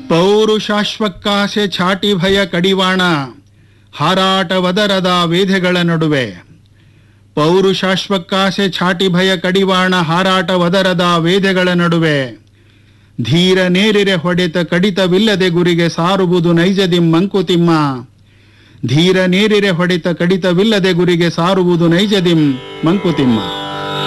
ಪೌರುಷಾಶ್ವಕ್ಕಾಸೆ ಛಾಟಿ ಭಯ ಕಡಿವಾಣ ಹಾರಾಟವದರದ ವೇದೆಗಳ ನಡುವೆ. ಪೌರುಷಾಶ್ವಕ್ಕಾಸೆ ಛಾಟಿ ಭಯ ಕಡಿವಾಣ ಹಾರಾಟವದರದ ವೇದೆಗಳ ನಡುವೆ. ಧೀರ ನೇರಿರೆ ಹೊಡೆತ ಕಡಿತವಿಲ್ಲದೆ ಗುರಿಗೆ ಸಾರುವುದು ನೈಜದಿಂ ಮಂಕುತಿಮ್ಮ. ಧೀರ ನೇರಿರೆ ಹೊಡೆತ ಕಡಿತವಿಲ್ಲದೆ ಗುರಿಗೆ ಸಾರುವುದು ನೈಜದಿಂ ಮಂಕುತಿಮ್ಮ.